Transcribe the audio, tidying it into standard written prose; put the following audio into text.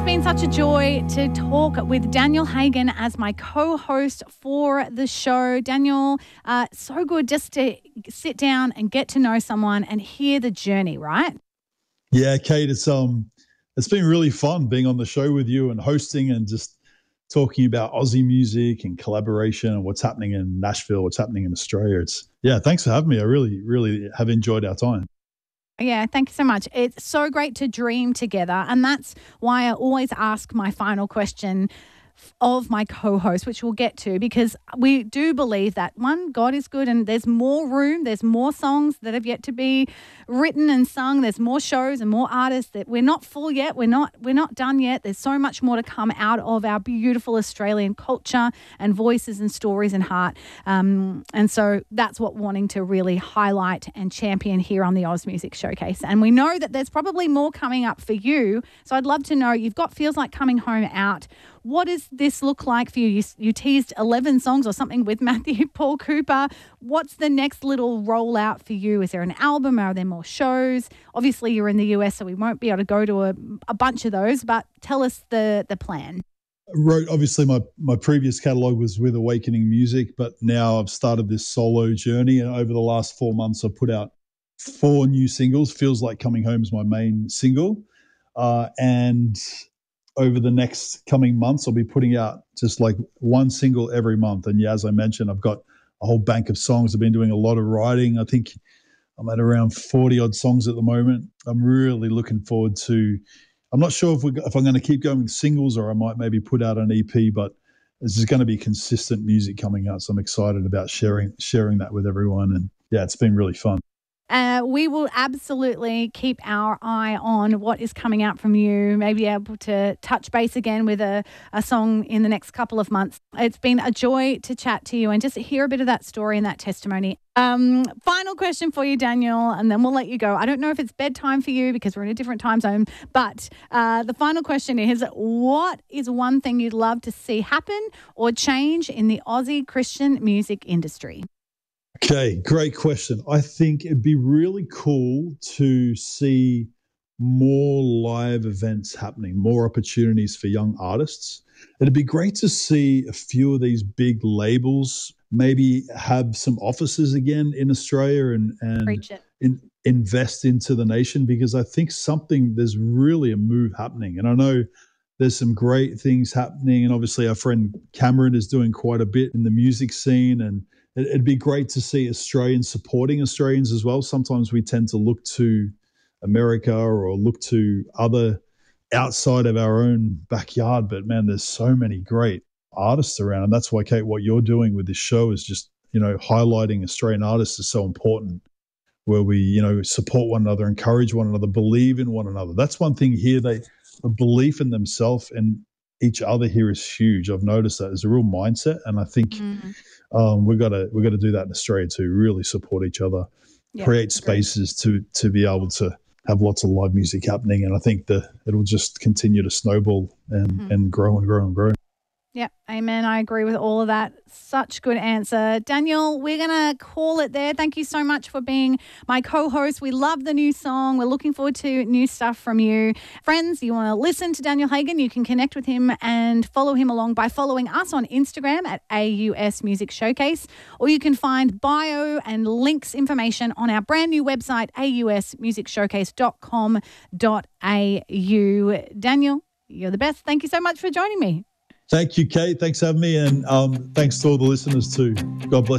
been such a joy to talk with Daniel Hagen as my co-host for the show. Daniel, so good just to sit down and get to know someone and hear the journey, right? Yeah, Kate, it's been really fun being on the show with you and hosting and just talking about Aussie music and collaboration and what's happening in Nashville, what's happening in Australia. Thanks for having me. I really, really have enjoyed our time. Yeah, thank you so much. It's so great to dream together. And that's why I always ask my final question of my co-host, which we'll get to, because we do believe that, one, God is good and there's more room, there's more songs that have yet to be written and sung, there's more shows and more artists, that we're not full yet, we're not done yet. There's so much more to come out of our beautiful Australian culture and voices and stories and heart. And so that's what we're wanting to really highlight and champion here on the Oz Music Showcase. And we know that there's probably more coming up for you. So I'd love to know, you've got Feels Like Coming Home out. What does this look like for you? You teased 11 songs or something with Matthew Paul Cooper. What's the next little rollout for you? Is there an album? Are there more shows? Obviously, you're in the US, so we won't be able to go to a bunch of those, but tell us the plan. Obviously, my previous catalogue was with Awakening Music, but now I've started this solo journey. And over the last 4 months, I've put out 4 new singles. Feels Like Coming Home is my main single. And over the next coming months, I'll be putting out just like one single every month. And yeah, as I mentioned, I've got a whole bank of songs. I've been doing a lot of writing. I think I'm at around 40 odd songs at the moment. I'm really looking forward to, I'm not sure if I'm going to keep going with singles or I might maybe put out an EP, but this is going to be consistent music coming out. So I'm excited about sharing that with everyone. And yeah, it's been really fun. We will absolutely keep our eye on what is coming out from you, maybe able to touch base again with a song in the next couple of months. It's been a joy to chat to you and just hear a bit of that story and that testimony. Final question for you, Daniel, and then we'll let you go. I don't know if it's bedtime for you because we're in a different time zone, but the final question is, what is one thing you'd love to see happen or change in the Aussie Christian music industry? Okay, great question. I think it'd be really cool to see more live events happening, more opportunities for young artists. It'd be great to see a few of these big labels maybe have some offices again in Australia and invest into the nation, because I think there's really a move happening. And I know there's some great things happening. And obviously our friend Cameron is doing quite a bit in the music scene, and it'd be great to see Australians supporting Australians as well. Sometimes we tend to look to America or look to other outside of our own backyard. But, man, there's so many great artists around. And that's why, Kate, what you're doing with this show is just, highlighting Australian artists is so important, where we, support one another, encourage one another, believe in one another. That's one thing here. The belief in themselves and each other here is huge. I've noticed that as a real mindset. And I think we've got to do that in Australia too, really support each other, create spaces to be able to have lots of live music happening. And I think it'll just continue to snowball and grow and grow and grow. Yeah, amen. I agree with all of that. Such good answer. Daniel, we're going to call it there. Thank you so much for being my co-host. We love the new song. We're looking forward to new stuff from you. Friends, you want to listen to Daniel Hagen, you can connect with him and follow him along by following us on Instagram at AUS Music Showcase, or you can find bio and links information on our brand new website, ausmusicshowcase.com.au. Daniel, you're the best. Thank you so much for joining me. Thank you, Kate. Thanks for having me. And thanks to all the listeners too. God bless.